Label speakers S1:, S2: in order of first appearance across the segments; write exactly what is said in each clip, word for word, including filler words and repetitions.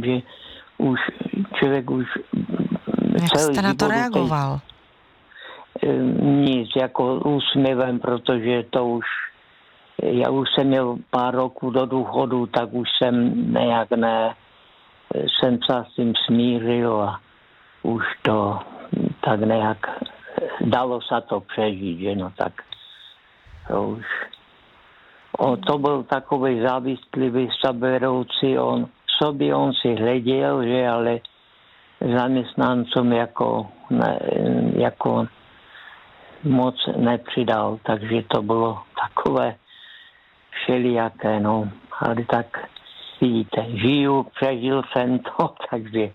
S1: že už člověk už
S2: jak
S1: celý
S2: jste na to reagoval?
S1: Teď, nic, jako úsměvem, protože to už, já už jsem měl pár roků do důchodu, tak už jsem nějak ne, jsem se s tím smířil a už to tak nějak dalo se to přežít, že no tak to už. O, to byl takový závistlivý, seberoucí, on sobě on si hleděl, že ale zaměstnancům jako, ne, jako moc nepřidal, takže to bylo takové všelijaké, no, ale tak vidíte, žiju, přežil jsem to, takže...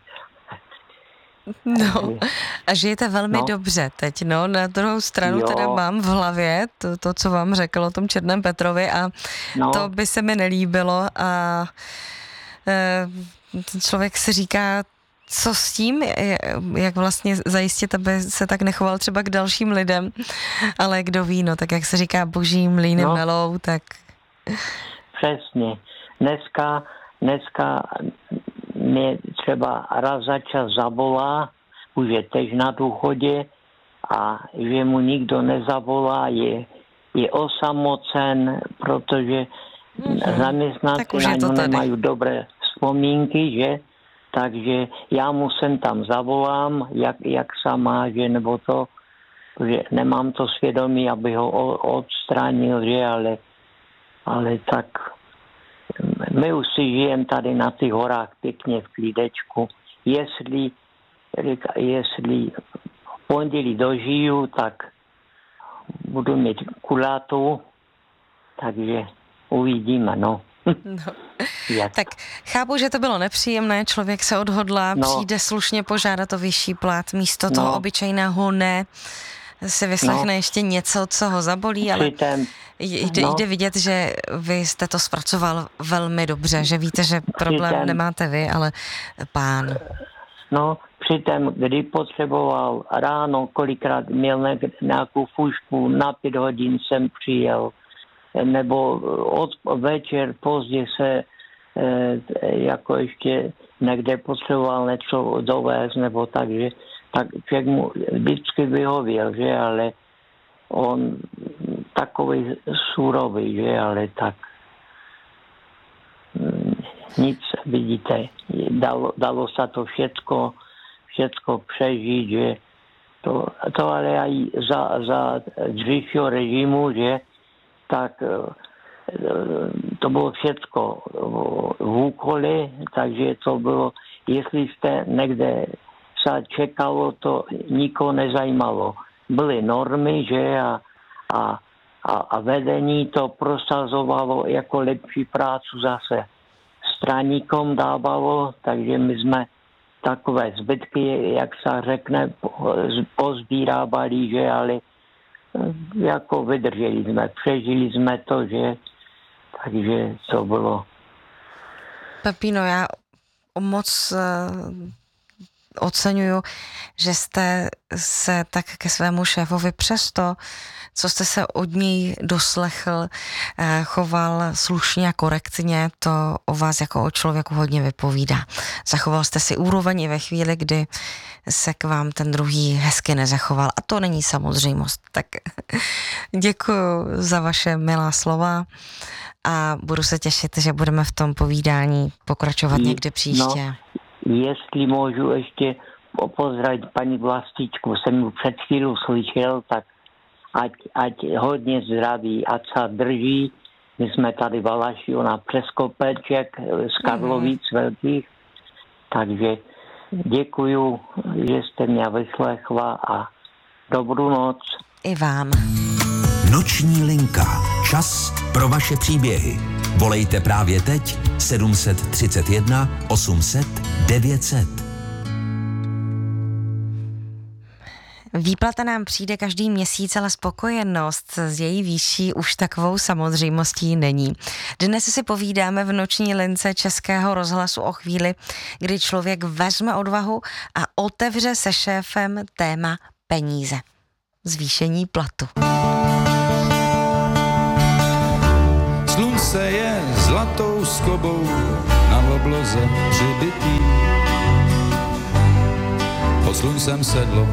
S2: No, a žijete velmi
S1: no.
S2: dobře teď, no, na druhou stranu
S1: jo.
S2: teda mám v hlavě to, to, co vám řekl o tom Černém Petrovi a
S1: no.
S2: to by se mi nelíbilo a e, člověk si říká, co s tím, jak vlastně zajistit, aby se tak nechoval třeba k dalším lidem, ale kdo ví, no, tak jak se říká, boží mlýny no. melou, tak...
S1: Přesně. Dneska, dneska mě třeba raz za čas zavolá, už je tež na důchodě a že mu nikdo nezavolá, je, je osamocen, protože mm-hmm. zaměstnanci na něj nemají dobré vzpomínky, že? Takže já mu sem tam zavolám, jak, jak se má, že nebo to, že nemám to svědomí, aby ho odstránil, že, ale, ale tak my už si žijeme tady na těch horách pěkně v klídečku. Jestli, jestli v pondělí dožiju, tak budu mít kulátu, takže uvidíme, no.
S2: No. Tak chápu, že to bylo nepříjemné, člověk se odhodlá, no. přijde slušně požádat o vyšší plat, místo toho no. obyčejného ne, si vyslechne no. ještě něco, co ho zabolí, ale
S1: Přitem,
S2: jde,
S1: no.
S2: jde vidět, že vy jste to zpracoval velmi dobře, že víte, že problém Přitem, nemáte vy, ale pán.
S1: No, přitom, kdy potřeboval ráno, kolikrát měl nějakou fušku, na pět hodin jsem přijel, nebo od večer pozdě se e, jako ještě někde potřeboval něco dovést, nebo tak, že tak člověk mu vždycky vyhověl, že, ale on takový surový, že, ale tak nic, vidíte, dalo, dalo se to všecko, všecko přežít, že to, to ale i za, za dřívějšího režimu, že tak to bylo všecko v úkole, takže to bylo, jestli jste někde se čekalo, to nikoho nezajímalo. Byly normy, že a, a, a, a vedení to prosazovalo jako lepší prácu zase straníkom dávalo, takže my jsme takové zbytky, jak se řekne, pozbírávali, že ale jako vydrželi jsme, přežili jsme to, že takže to bylo.
S2: Pepino, já moc uh, oceňuju, že jste se tak ke svému šéfovi přesto, co jste se od něj doslechl, uh, choval slušně a korektně, to o vás jako o člověku hodně vypovídá. Zachoval jste si úroveň i ve chvíli, kdy se k vám ten druhý hezky nezachoval. A to není samozřejmost. Tak děkuju za vaše milá slova a budu se těšit, že budeme v tom povídání pokračovat někdy příště.
S1: No, jestli můžu ještě pozdravit paní Vlastičku, jsem ji před chvílou slyšel, tak ať, ať hodně zdraví, ať se drží. My jsme tady v Valaši, ona přes kopeček z Karlovíc mm. velkých, takže děkuju, že jste mě vyslechla a dobrou noc.
S2: I vám.
S3: Noční linka. Čas pro vaše příběhy. Volejte právě teď sedm set třicet jedna osm set devět set.
S2: Výplata nám přijde každý měsíc, ale spokojenost z její výší už takovou samozřejmostí není. Dnes si povídáme v noční lince Českého rozhlasu o chvíli, kdy člověk vezme odvahu a otevře se šéfem téma peníze. Zvýšení platu.
S4: Slunce je zlatou skobou na obloze přibitý. pod sluncem sedlo